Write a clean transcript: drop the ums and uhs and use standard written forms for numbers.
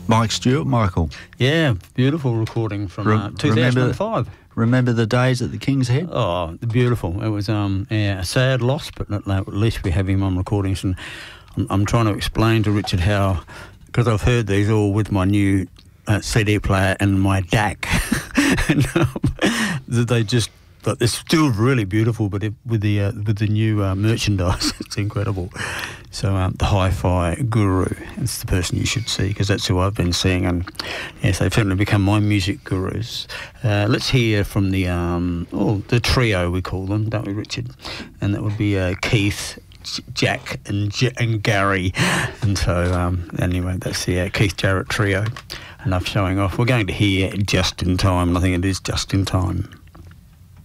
Mike Stewart, Michael. Yeah, beautiful recording from 2005. Remember the days at the King's Head? Oh, beautiful. It was a sad loss, but at least we have him on recordings. And I'm trying to explain to Richard how, because I've heard these all with my new CD player and my DAC, and they just... But it's still really beautiful, but with the new merchandise, it's incredible. So the Hi-Fi Guru, it's the person you should see, because that's who I've been seeing, and yes, they've certainly become my music gurus. Let's hear from the trio, we call them, don't we, Richard? And that would be Keith, Jack, and Gary. And so anyway, that's the Keith Jarrett trio. Enough showing off. We're going to hear Just in Time, and I think it is Just in Time.